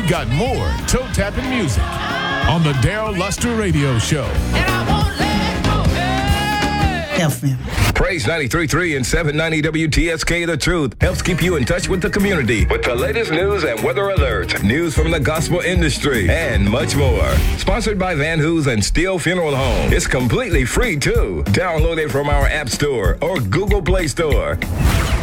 We've got more toe-tapping music on the Daryl Luster Radio Show. And I won't let go. FM. Praise 93.3 and 790 WTSK The Truth helps keep you in touch with the community with the latest news and weather alerts, news from the gospel industry, and much more. Sponsored by Van Hoos and Steele Funeral Home. It's completely free, too. Download it from our App Store or Google Play Store.